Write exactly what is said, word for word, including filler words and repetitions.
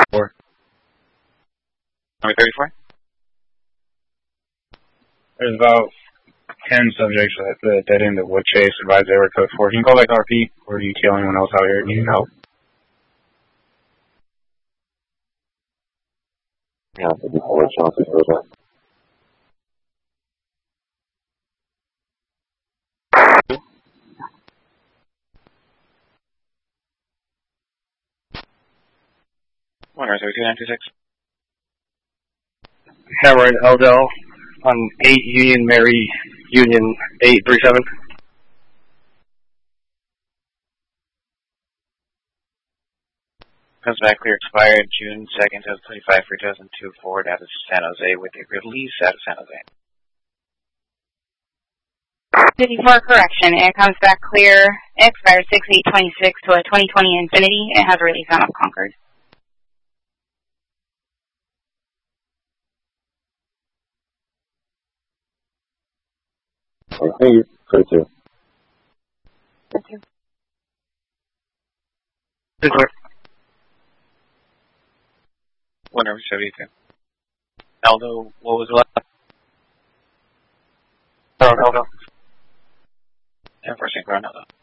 thirty-four. Number thirty-four? There's about ten subjects at the dead end of Woodchase, advised they were code four. Can you call back R P, or do you tell anyone else out here needing help? Yeah, the default chances for that. one zero two nine two six. Cameron Eldell on eight Union Mary Union eight three seven. Comes back clear expired June second, twenty twenty-five for two thousand two forward out of San Jose with a release out of San Jose. fifty-four correction. It comes back clear. It expires six eight twenty-six to a twenty twenty Infinity. It has a release on of Concord. Thank you. thirty-two. Thank you. one zero seventy-two. Aldo, what was left? Oh, Aldo. ten percent Ground Aldo.